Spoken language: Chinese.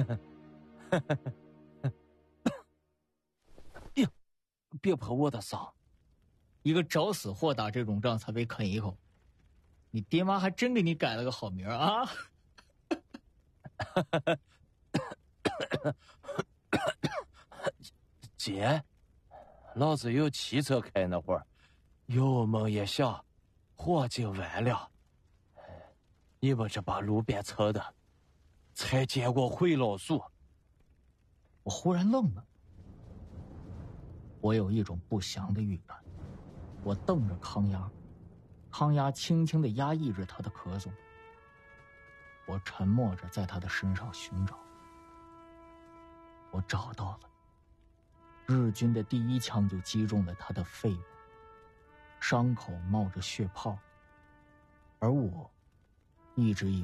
呀，别泼我的伤！ 一个找死货打这种仗才被啃一口，你爹妈还真给你改了个好名啊！ 姐，老子有汽车开那会儿，油门一下，火就完了。你们这把路边车的，才见过回老鼠。 我忽然愣了，我有一种不祥的预感。我瞪着康鸭，康鸭轻轻地压抑着他的咳嗽。我沉默着在他的身上寻找。我找到了，日军的第一枪就击中了他的肺部，伤口冒着血泡，而我一直以为